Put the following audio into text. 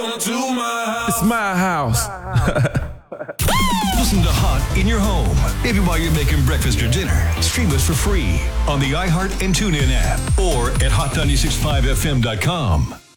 It's my house. Listen to Hot in your home. Maybe while you're making breakfast or dinner. Stream us for free on the iHeart and TuneIn app or at hot965fm.com.